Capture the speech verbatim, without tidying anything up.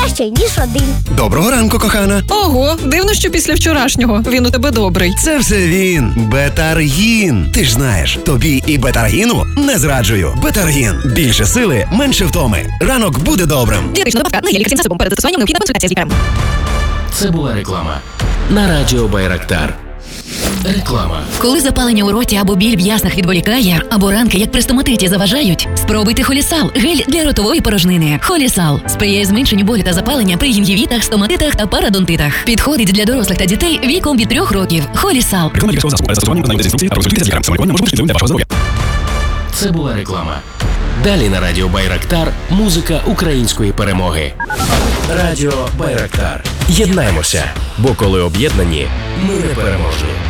краще, ніж один. Доброго ранку, кохана. Ого, дивно, що після вчорашнього. Він у тебе добрий. Це все він. Бетаргін. Ти ж знаєш, тобі і Бетаргіну не зраджую. Бетаргін. Більше сили, менше втоми. Ранок буде добрим. Дієтична добавка на лікарським засобом. Перед застосуванням необхідна консультація з лікарем. Це була реклама. На радіо Байрактар. Реклама. Коли запалення у роті або біль в яснах відволікає, або ранки, як при стоматиті, заважають, спробуйте Холісал – гель для ротової порожнини. Холісал сприяє зменшенню болю та запалення при гінгівітах, стоматитах та парадонтитах. Підходить для дорослих та дітей віком від трьох років. Холісал. Реклама лікарського засобу. Перед застосуванням виконайте з інструкції та консультуйтеся з лікарем. Самолікування може бути шкідливим для вашого здоров'я. Це була реклама. Далі на радіо Байрактар музика української перемоги. Радіо Байрактар. Єднаємося, бо коли об'єднані, ми непереможні.